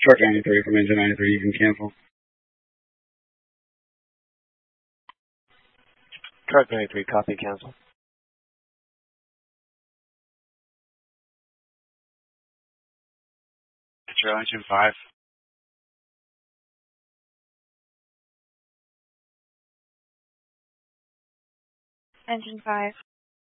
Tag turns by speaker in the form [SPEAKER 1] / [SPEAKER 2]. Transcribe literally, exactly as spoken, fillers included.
[SPEAKER 1] Truck ninety-three from engine ninety-three, you can cancel.
[SPEAKER 2] Truck ninety-three, copy, cancel.
[SPEAKER 3] Control engine five.
[SPEAKER 4] Engine five.